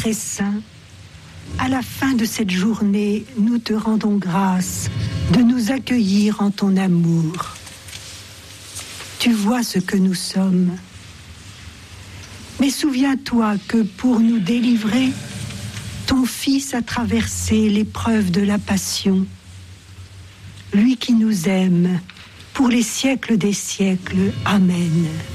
très saint, à la fin de cette journée, nous te rendons grâce de nous accueillir en ton amour. Tu vois ce que nous sommes. Mais souviens-toi que pour nous délivrer, ton Fils a traversé l'épreuve de la passion. Lui qui nous aime pour les siècles des siècles. Amen.